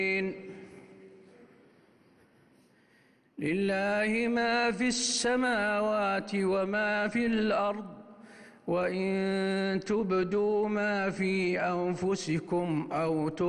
لله ما في السماوات وما في الأرض وإن تبدوا ما في أنفسكم أو